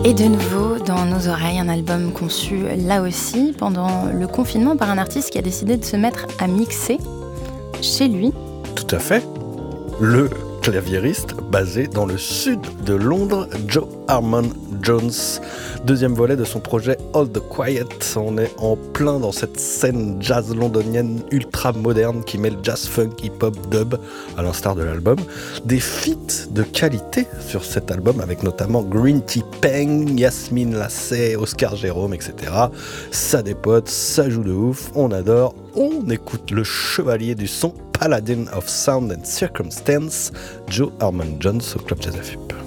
Et de nouveau dans nos oreilles, un album conçu là aussi pendant le confinement par un artiste qui a décidé de se mettre à mixer chez lui. Tout à fait. Le claviériste basé dans le sud de Londres, Joe Harmon Jones. Deuxième volet de son projet All the Quiet. On est en plein dans cette scène jazz londonienne ultra moderne qui mêle jazz, funk, hip-hop, dub, à l'instar de l'album. Des feats de qualité sur cet album avec notamment Green Tea Peng, Yasmine Lassay, Oscar Jérôme, etc. Ça dépote, ça joue de ouf, on adore. On écoute le chevalier du son, Paladin of Sound and Circumstance, Joe Harmon Jones au Club Jazz FUP.